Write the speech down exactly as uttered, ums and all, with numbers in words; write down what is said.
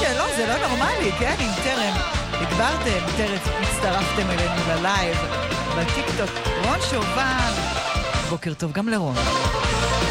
שלא, זה לא נורמלי, כן? אם טרם הגברתם, טרם הצטרפתם אלינו ללייב בטיקטוק, רון שובל. בוקר טוב גם לרון.